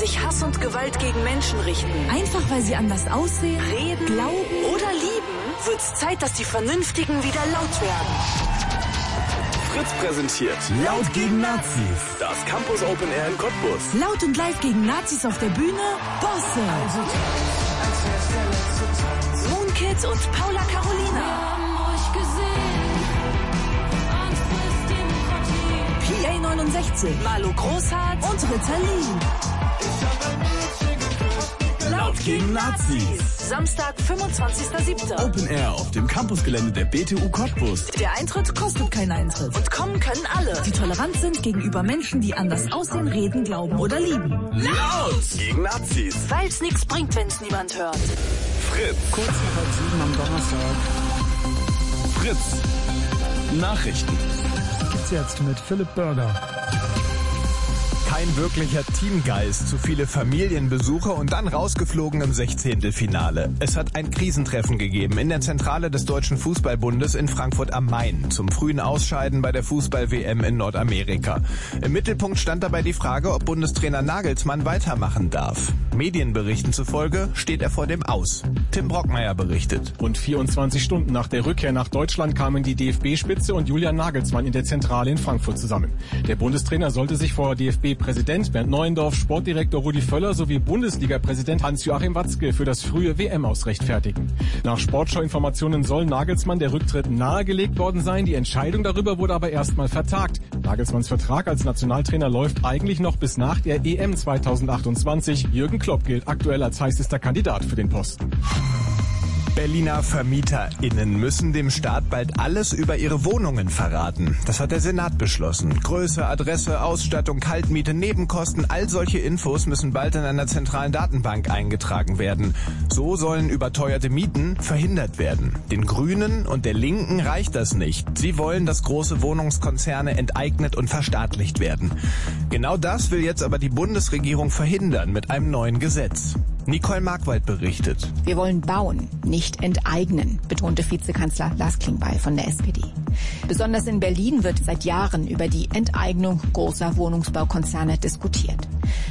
sich Hass und Gewalt gegen Menschen richten, einfach weil sie anders aussehen, reden, glauben oder lieben, wird's Zeit, dass die Vernünftigen wieder laut werden. Fritz präsentiert Laut gegen Nazis. Das Campus Open Air in Cottbus. Laut und live gegen Nazis auf der Bühne, Bosse. Moonkids und Paula Carolina. PA 69, Marlo Großhardt und Ritalin. Laut gegen Nazis. Samstag, 25.07. Open Air auf dem Campusgelände der BTU Cottbus. Der Eintritt kostet keinen Eintritt. Und kommen können alle, die tolerant sind gegenüber Menschen, die anders aussehen, reden, glauben oder lieben. Laut gegen Nazis. Weil's nichts bringt, wenn's niemand hört. Fritz. Kurz nach 7 am Donnerstag. Fritz. Nachrichten. Gibt's jetzt mit Philipp Burger. Kein wirklicher Teamgeist, zu viele Familienbesuche und dann rausgeflogen im 16. Finale. Es hat ein Krisentreffen gegeben in der Zentrale des Deutschen Fußballbundes in Frankfurt am Main zum frühen Ausscheiden bei der Fußball-WM in Nordamerika. Im Mittelpunkt stand dabei die Frage, ob Bundestrainer Nagelsmann weitermachen darf. Medienberichten zufolge steht er vor dem Aus. Tim Brockmeier berichtet. Rund 24 Stunden nach der Rückkehr nach Deutschland kamen die DFB-Spitze und Julian Nagelsmann in der Zentrale in Frankfurt zusammen. Der Bundestrainer sollte sich vor DFB-Präsident Bernd Neuendorf, Sportdirektor Rudi Völler sowie Bundesliga-Präsident Hans-Joachim Watzke für das frühe WM-Aus rechtfertigen. Nach Sportschau-Informationen soll Nagelsmann der Rücktritt nahegelegt worden sein. Die Entscheidung darüber wurde aber erstmal vertagt. Nagelsmanns Vertrag als Nationaltrainer läuft eigentlich noch bis nach der EM 2028. Jürgen Klopp gilt aktuell als heißester Kandidat für den Posten. Berliner VermieterInnen müssen dem Staat bald alles über ihre Wohnungen verraten. Das hat der Senat beschlossen. Größe, Adresse, Ausstattung, Kaltmiete, Nebenkosten, all solche Infos müssen bald in einer zentralen Datenbank eingetragen werden. So sollen überteuerte Mieten verhindert werden. Den Grünen und der Linken reicht das nicht. Sie wollen, dass große Wohnungskonzerne enteignet und verstaatlicht werden. Genau das will jetzt aber die Bundesregierung verhindern mit einem neuen Gesetz. Nicole Markwald berichtet. Wir wollen bauen, nicht enteignen, betonte Vizekanzler Lars Klingbeil von der SPD. Besonders in Berlin wird seit Jahren über die Enteignung großer Wohnungsbaukonzerne diskutiert.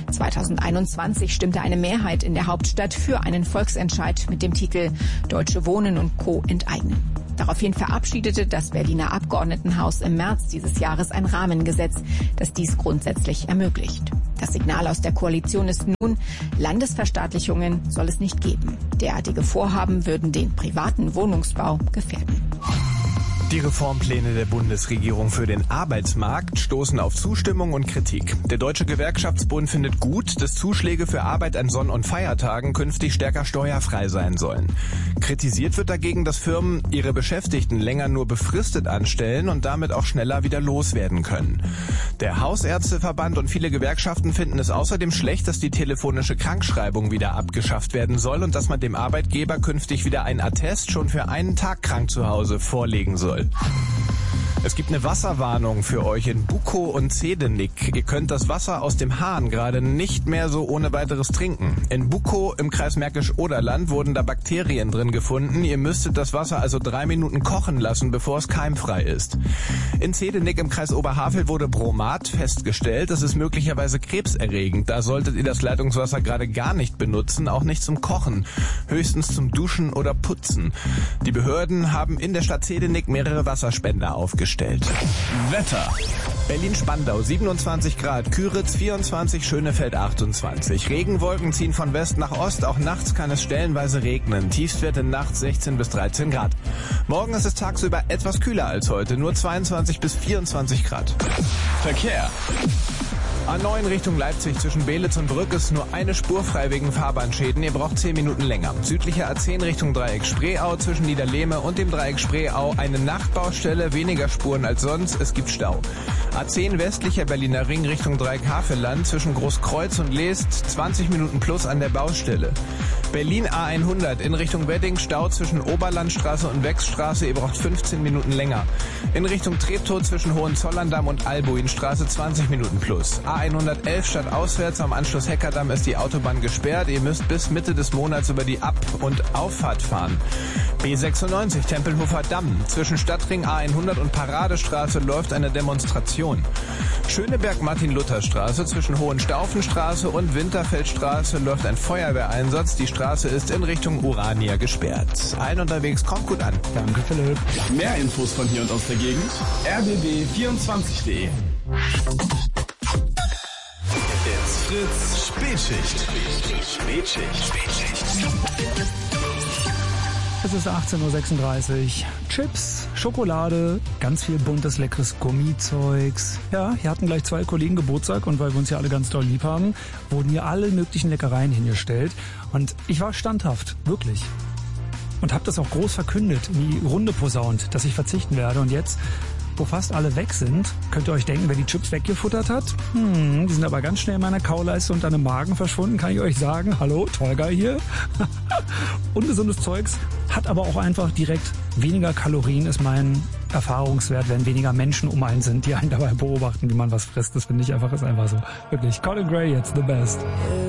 2021 stimmte eine Mehrheit in der Hauptstadt für einen Volksentscheid mit dem Titel Deutsche Wohnen und Co. enteignen. Daraufhin verabschiedete das Berliner Abgeordnetenhaus im März dieses Jahres ein Rahmengesetz, das dies grundsätzlich ermöglicht. Das Signal aus der Koalition ist nun, Landesverstaatlichungen soll es nicht geben. Derartige Vorhaben würden den privaten Wohnungsbau gefährden. Die Reformpläne der Bundesregierung für den Arbeitsmarkt stoßen auf Zustimmung und Kritik. Der Deutsche Gewerkschaftsbund findet gut, dass Zuschläge für Arbeit an Sonn- und Feiertagen künftig stärker steuerfrei sein sollen. Kritisiert wird dagegen, dass Firmen ihre Beschäftigten länger nur befristet anstellen und damit auch schneller wieder loswerden können. Der Hausärzteverband und viele Gewerkschaften finden es außerdem schlecht, dass die telefonische Krankschreibung wieder abgeschafft werden soll und dass man dem Arbeitgeber künftig wieder ein Attest schon für einen Tag krank zu Hause vorlegen soll. Es gibt eine Wasserwarnung für euch in Bukow und Zehdenick. Ihr könnt das Wasser aus dem Hahn gerade nicht mehr so ohne weiteres trinken. In Bukow im Kreis Märkisch-Oderland wurden da Bakterien drin gefunden. Ihr müsstet das Wasser also 3 Minuten kochen lassen, bevor es keimfrei ist. In Zehdenick im Kreis Oberhavel wurde Bromat festgestellt. Das ist möglicherweise krebserregend. Da solltet ihr das Leitungswasser gerade gar nicht benutzen, auch nicht zum Kochen, höchstens zum Duschen oder Putzen. Die Behörden haben in der Stadt Zehdenick mehrere Wasserspender aufgestellt. Wetter. Berlin-Spandau 27 Grad, Küritz 24, Schönefeld 28. Regenwolken ziehen von West nach Ost, auch nachts kann es stellenweise regnen. Tiefstwerte nachts 16 bis 13 Grad. Morgen ist es tagsüber etwas kühler als heute, nur 22 bis 24 Grad. Verkehr. A9 Richtung Leipzig zwischen Belitz und Brück ist nur eine Spur frei wegen Fahrbahnschäden. Ihr braucht 10 Minuten länger. Südliche A10 Richtung Dreieck Spreeau zwischen Niederlehme und dem Dreieck Spreeau eine Nachtbaustelle, weniger Spuren als sonst. Es gibt Stau. A10 westlicher Berliner Ring Richtung Dreieck Havelland zwischen Großkreuz und Leest 20 Minuten plus an der Baustelle. Berlin A100 in Richtung Wedding Stau zwischen Oberlandstraße und Wechsstraße. Ihr braucht 15 Minuten länger. In Richtung Treptow zwischen Hohenzollern-Damm und Albuinstraße 20 Minuten plus. A A111 statt auswärts am Anschluss Heckerdamm ist die Autobahn gesperrt. Ihr müsst bis Mitte des Monats über die Ab- und Auffahrt fahren. B96 Tempelhofer Damm. Zwischen Stadtring A100 und Paradestraße läuft eine Demonstration. Schöneberg-Martin-Luther-Straße zwischen Hohenstaufenstraße und Winterfeldstraße läuft ein Feuerwehreinsatz. Die Straße ist in Richtung Urania gesperrt. Allen unterwegs, kommt gut an. Danke, Philipp. Mehr Infos von hier und aus der Gegend. rbb24.de. It's Fritz Spätschicht. Es ist 18.36 Uhr. Chips, Schokolade, ganz viel buntes, leckeres Gummizeugs. Ja, hier hatten gleich 2 Kollegen Geburtstag und weil wir uns ja alle ganz doll lieb haben, wurden hier alle möglichen Leckereien hingestellt. Und ich war standhaft, wirklich. Und habe das auch groß verkündet, in die Runde posaunt, dass ich verzichten werde. Und jetzt, wo fast alle weg sind, könnt ihr euch denken, wer die Chips weggefuttert hat? Die sind aber ganz schnell in meiner Kauleiste und an dem Magen verschwunden, kann ich euch sagen. Hallo, Tolga hier. Ungesundes Zeugs, hat aber auch einfach direkt weniger Kalorien, ist mein Erfahrungswert, wenn weniger Menschen um einen sind, die einen dabei beobachten, wie man was frisst. Das finde ich einfach, ist einfach so. Wirklich, Colin Gray jetzt, the best.